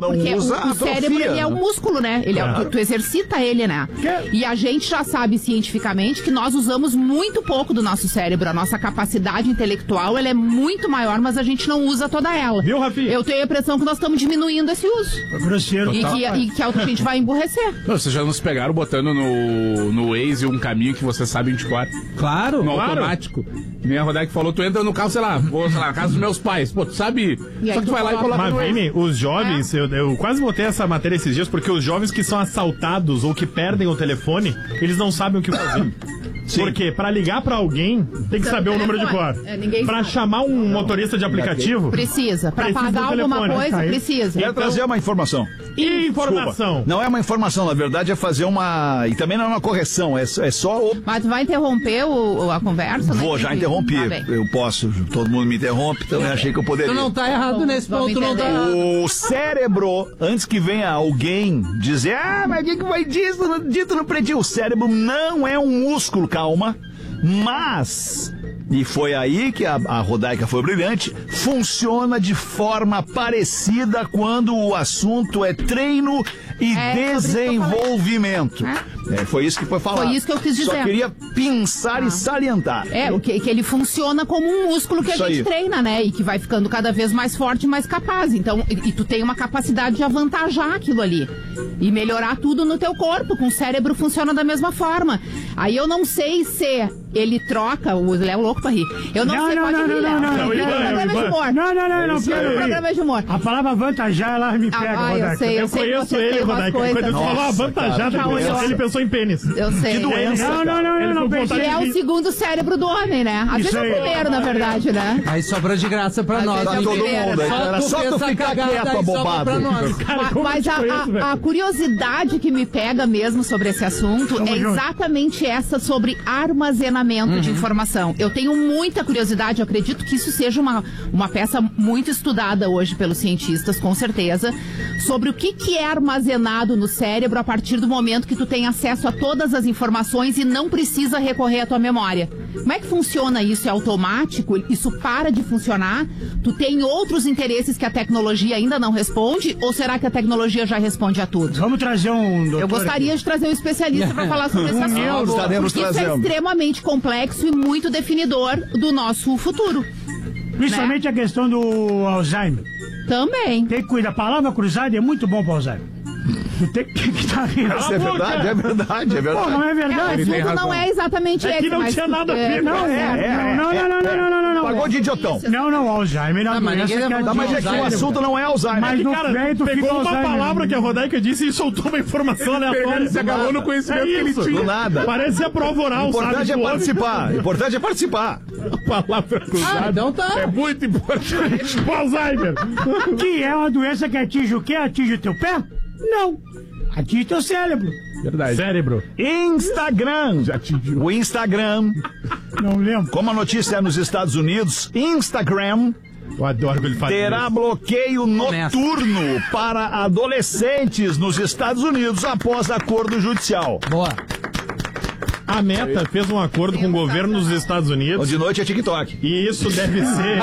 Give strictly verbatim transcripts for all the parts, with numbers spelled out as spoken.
não porque usa, o, o cérebro ele é um músculo, né? Ele claro. é, tu, tu exercita ele, né? Que? E a gente já sabe cientificamente que nós usamos muito pouco do nosso cérebro. A nossa capacidade intelectual ela é muito maior, mas a gente não usa toda ela. Viu, Rafinha? Eu tenho a impressão que nós estamos diminuindo esse uso. Grosseiro. E que, e que a gente vai emburrecer. Não, vocês já nos pegaram botando no, no Waze um caminho que você sabe de cor. Claro. No claro. automático. Nem a Rodaica falou, tu entra no carro, sei lá, vou, sei lá, na casa dos meus pais. Pô, tu sabe? E Só que tu vai lá e coloca Mas, no Waze. Vini, os jovens, eu, eu quase botei essa matéria esses dias, porque os jovens que são assaltados ou que perdem o telefone, eles não sabem o que fazer. Porque pra ligar pra alguém, tem que saber o número de cor. É, ninguém Pra sabe. chamar um motorista de aplicativo, Precisa. Pra Precisa pagar do alguma telefone. coisa, Aí- precisa. Quero trazer uma informação. informação. Não é uma informação, na verdade é fazer uma... E também não é uma correção, é, é só... O... Mas tu vai interromper o, o- a conversa? Vou, Não já entendi. interrompi. Tá bem. Eu posso, todo mundo me interrompe, então eu achei que eu poderia. Tu não tá errado Vamos- nesse vamos ponto, não tá entender. errado. O cérebro, antes que venha alguém dizer, ah, mas o que, que vai dito, no- dito no pretinho? O cérebro não é um músculo, calma, mas, e foi aí que a, a Rodaica foi brilhante, funciona de forma parecida quando o assunto é treino e É, sobre isso que eu falei. desenvolvimento. É, foi isso que foi falado. Foi isso que eu quis Só dizer. queria pensar e salientar. É, o que, que ele funciona como um músculo que Isso a gente aí. treina, né? E que vai ficando cada vez mais forte e mais capaz. Então, e, e tu tem uma capacidade de avantajar aquilo ali. E melhorar tudo no teu corpo. Com o cérebro funciona da mesma forma. Aí eu não sei se ele troca, o Léo louco pra rir. Eu não, Não, sei, não, pode não, rir, não, Léo. não, não, Fica no Ivan, programa de Ivan. humor. Não, não, não, não, Fica no quero programa rir. de humor. A palavra avantajar, ela me pega, Ah, eu Rodaica. sei, eu Eu sei que conheço você ele, tem umas Rodaica. coisas. Quando ele falou Nossa, avantajado, cara, ele, olhou. ele pensou em pênis. Eu sei. Que doença. Não, não, não, não, não, Ele vontade é de o rir. segundo cérebro do homem, né? Às Isso vezes é o aí. primeiro, na verdade, né? Aí sobra de graça pra Às nós. vezes é hein? o Todo primeiro, mundo aí, né? era só tu pensa ficar cagada, quieto, aí sobra abobado. pra nós. Cara, Ma- como Mas eu te a, conheço, a- velho? a curiosidade que me pega mesmo sobre esse assunto Tamo é junto. exatamente essa sobre armazenamento Uhum. de informação. Eu tenho muita curiosidade, eu acredito que isso seja uma, uma peça muito estudada hoje pelos cientistas, com certeza, sobre o que, que é armazenado no cérebro a partir do momento que tu tem acesso a todas as informações e não precisa recorrer à tua memória. Como é que funciona isso? É automático? Isso para de funcionar? Tu tem outros interesses que a tecnologia ainda não responde? Ou será que a tecnologia já responde a tudo? Vamos trazer um doutor Eu gostaria aqui. de trazer um especialista para falar sobre esse Um assunto. neuro, estaremos Porque isso é trazendo. extremamente complexo e muito definidor do nosso futuro. Principalmente a questão do Alzheimer. Também. Tem que cuidar. A palavra cruzada é muito bom para Alzheimer. Tu tem que que tá rindo. Isso é verdade, é verdade, é Pô, verdade. não é É, o verdade? tem estudo razão. não é exatamente É que esse, não mas, tinha nada a ver, é, não, é, é, não, não, não, não, não, não, não, não. Pagou de idiotão. Não, não, Alzheimer é uma Ah, mas doença ninguém que leva- Tá, mas é que o Alzheimer. assunto não é Alzheimer. Mas no Cara, velho tu fica pegou uma Alzheimer. palavra que a Rodaica disse e soltou uma informação aleatória. Ele se agarrou no conhecimento É que ele isso. tinha. Do nada. Parece a prova oral, O importante sabe? é do participar. O importante é participar. A palavra Ah, cruzada então tá. é muito importante. O Alzheimer. Que é uma doença que atinge o quê? Atinge o teu pé? Não. Atinge teu cérebro. Verdade. Cérebro. Instagram. O Instagram, Não lembro. como a notícia é nos Estados Unidos, Instagram Eu adoro que ele faz terá isso. bloqueio Começa. noturno para adolescentes nos Estados Unidos após acordo judicial. Boa. A Meta fez um acordo com o governo dos Estados Unidos. De noite é TikTok. E isso deve ser.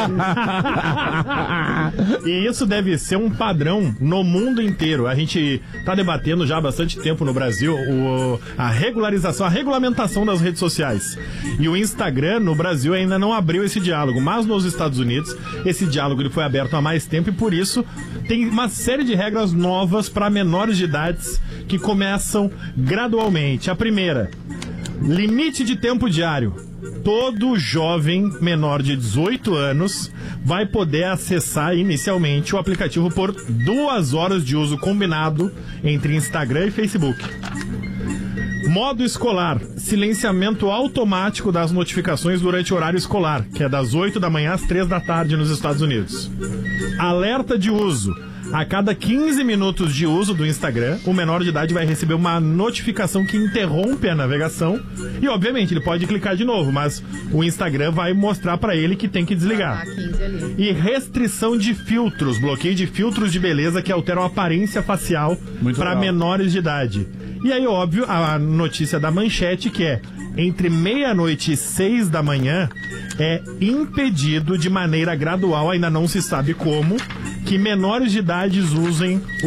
E isso deve ser um padrão no mundo inteiro. A gente tá debatendo já há bastante tempo no Brasil o, a regularização, a regulamentação das redes sociais. E o Instagram no Brasil ainda não abriu esse diálogo, mas nos Estados Unidos esse diálogo ele foi aberto há mais tempo e por isso tem uma série de regras novas para menores de idades que começam gradualmente. A primeira, limite de tempo diário. Todo jovem menor de dezoito anos vai poder acessar inicialmente o aplicativo por duas horas de uso combinado entre Instagram e Facebook. Modo escolar, silenciamento automático das notificações durante o horário escolar, que é das oito da manhã às três da tarde nos Estados Unidos. Alerta de uso. A cada quinze minutos de uso do Instagram, o menor de idade vai receber uma notificação que interrompe a navegação e, obviamente, ele pode clicar de novo, mas o Instagram vai mostrar pra ele que tem que desligar. Ah, quinze ali. E restrição de filtros, bloqueio de filtros de beleza que alteram a aparência facial para legal. menores de idade. E aí, óbvio, a notícia da manchete que é entre meia-noite e seis da manhã é impedido de maneira gradual, ainda não se sabe como, que menores de idade usem